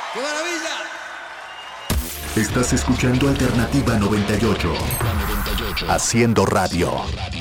¡Qué maravilla! Estás escuchando Alternativa 98. Haciendo radio.